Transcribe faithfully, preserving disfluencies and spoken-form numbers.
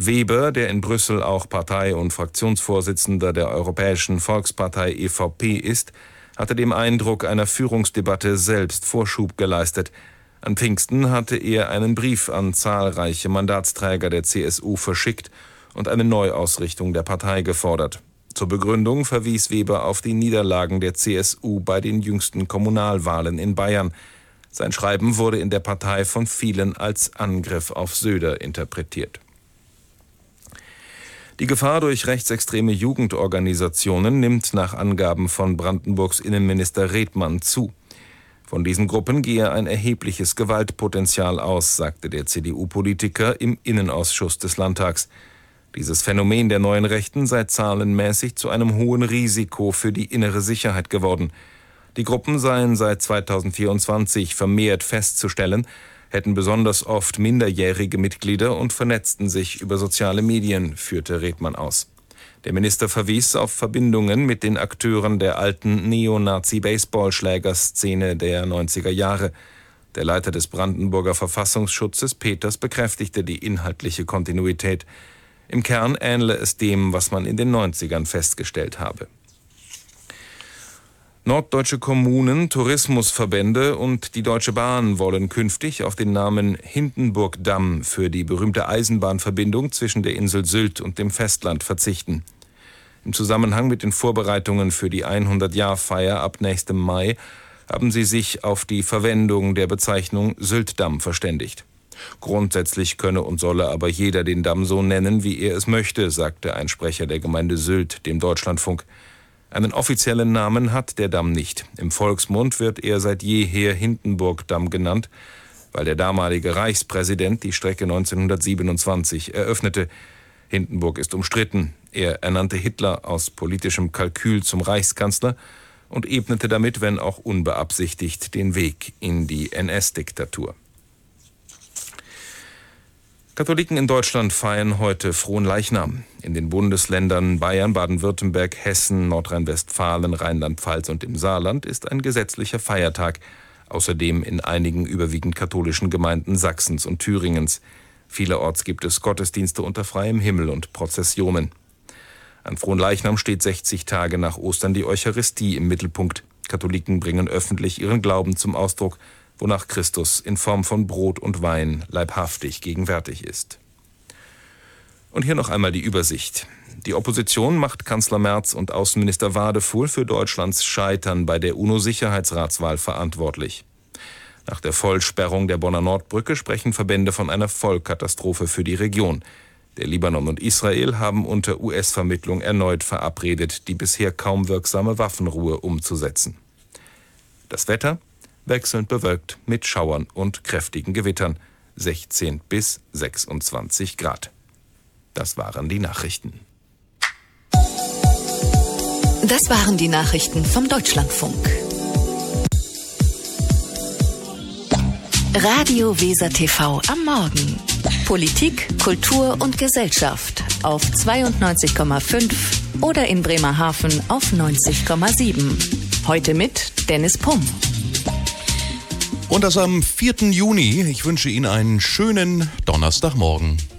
Weber, der in Brüssel auch Partei- und Fraktionsvorsitzender der Europäischen Volkspartei E V P ist, hatte dem Eindruck einer Führungsdebatte selbst Vorschub geleistet. An Pfingsten hatte er einen Brief an zahlreiche Mandatsträger der C S U verschickt und eine Neuausrichtung der Partei gefordert. Zur Begründung verwies Weber auf die Niederlagen der C S U bei den jüngsten Kommunalwahlen in Bayern. Sein Schreiben wurde in der Partei von vielen als Angriff auf Söder interpretiert. Die Gefahr durch rechtsextreme Jugendorganisationen nimmt nach Angaben von Brandenburgs Innenminister Redmann zu. Von diesen Gruppen gehe ein erhebliches Gewaltpotenzial aus, sagte der C D U-Politiker im Innenausschuss des Landtags. Dieses Phänomen der neuen Rechten sei zahlenmäßig zu einem hohen Risiko für die innere Sicherheit geworden. Die Gruppen seien seit zweitausendvierundzwanzig vermehrt festzustellen, hätten besonders oft minderjährige Mitglieder und vernetzten sich über soziale Medien, führte Redmann aus. Der Minister verwies auf Verbindungen mit den Akteuren der alten Neonazi-Baseballschlägerszene der neunziger Jahre. Der Leiter des Brandenburger Verfassungsschutzes, Peters, bekräftigte die inhaltliche Kontinuität. Im Kern ähnele es dem, was man in den neunzigern festgestellt habe. Norddeutsche Kommunen, Tourismusverbände und die Deutsche Bahn wollen künftig auf den Namen Hindenburgdamm für die berühmte Eisenbahnverbindung zwischen der Insel Sylt und dem Festland verzichten. Im Zusammenhang mit den Vorbereitungen für die hundert-Jahr-Feier ab nächstem Mai haben sie sich auf die Verwendung der Bezeichnung Syltdamm verständigt. Grundsätzlich könne und solle aber jeder den Damm so nennen, wie er es möchte, sagte ein Sprecher der Gemeinde Sylt dem Deutschlandfunk. Einen offiziellen Namen hat der Damm nicht. Im Volksmund wird er seit jeher Hindenburgdamm genannt, weil der damalige Reichspräsident die Strecke neunzehnhundertsiebenundzwanzig eröffnete. Hindenburg ist umstritten. Er ernannte Hitler aus politischem Kalkül zum Reichskanzler und ebnete damit, wenn auch unbeabsichtigt, den Weg in die N S-Diktatur. Katholiken in Deutschland feiern heute Fronleichnam. In den Bundesländern Bayern, Baden-Württemberg, Hessen, Nordrhein-Westfalen, Rheinland-Pfalz und im Saarland ist ein gesetzlicher Feiertag. Außerdem in einigen überwiegend katholischen Gemeinden Sachsens und Thüringens. Vielerorts gibt es Gottesdienste unter freiem Himmel und Prozessionen. An Fronleichnam steht sechzig Tage nach Ostern die Eucharistie im Mittelpunkt. Katholiken bringen öffentlich ihren Glauben zum Ausdruck, wonach Christus in Form von Brot und Wein leibhaftig gegenwärtig ist. Und hier noch einmal die Übersicht. Die Opposition macht Kanzler Merz und Außenminister Wadefuhl für Deutschlands Scheitern bei der UNO-Sicherheitsratswahl verantwortlich. Nach der Vollsperrung der Bonner Nordbrücke sprechen Verbände von einer Vollkatastrophe für die Region. Der Libanon und Israel haben unter U S-Vermittlung erneut verabredet, die bisher kaum wirksame Waffenruhe umzusetzen. Das Wetter? Wechselnd bewölkt mit Schauern und kräftigen Gewittern, sechzehn bis sechsundzwanzig Grad. Das waren die Nachrichten. Das waren die Nachrichten vom Deutschlandfunk. Radio Weser T V am Morgen. Politik, Kultur und Gesellschaft auf zweiundneunzig Komma fünf oder in Bremerhaven auf neunzig Komma sieben. Heute mit Dennis Pumm. Und das am vierten Juni. Ich wünsche Ihnen einen schönen Donnerstagmorgen.